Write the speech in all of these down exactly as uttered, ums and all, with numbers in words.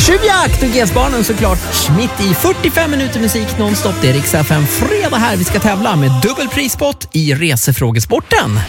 Tjuvjakt och G-barnen såklart. Mitt i fyrtiofem minuter musik nonstop. Det är Rix F M fredag här. Vi ska tävla med dubbelprispott i resefrågesporten.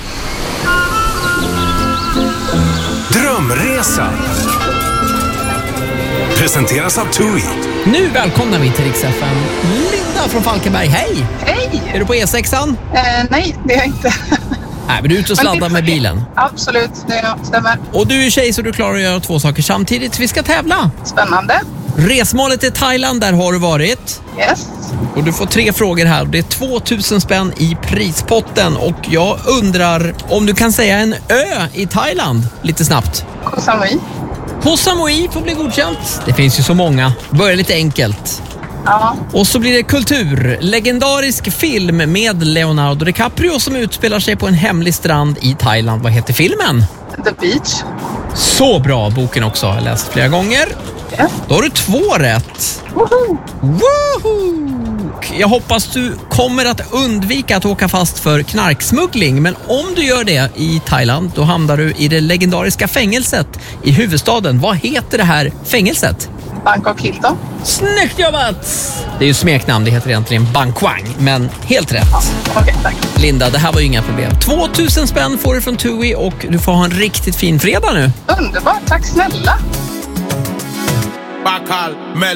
Drömresa presenteras av TUI. Nu välkomnar vi till Rix F M Linda från Falkenberg. Hej! Hej! Är du på E sexan? Eh, nej, det är jag inte. Nej, men du är ute och sladdar med bilen. Absolut, det stämmer. Och du är tjej så du klarar att göra två saker samtidigt. Vi ska tävla. Spännande. Resmålet är Thailand, där har du varit. Yes. Och du får tre frågor här. Det är tvåtusen spänn i prispotten. Och jag undrar om du kan säga en ö i Thailand lite snabbt. Koh Samui. Koh Samui får bli godkänt. Det finns ju så många. Börja lite enkelt. Ja. Och så blir det kultur. Legendarisk film med Leonardo DiCaprio som utspelar sig på en hemlig strand i Thailand. Vad heter filmen? The Beach. Så bra, boken också. Jag har läst flera gånger. Yes. Då har du två rätt. Woho! Woohoo! Jag hoppas du kommer att undvika att åka fast för knarksmuggling. Men om du gör det i Thailand, då hamnar du i det legendariska fängelset i huvudstaden. Vad heter det här fängelset? Bangkok Hilton. Snyggt jobbat! Det är ju smeknamn, det heter egentligen Bangkwang. Men helt rätt. Ja, okej, okay, tack. Linda, det här var ju inga problem. tvåtusen spänn får du från TUI och du får ha en riktigt fin fredag nu. Underbart, tack snälla. Bacal, Mel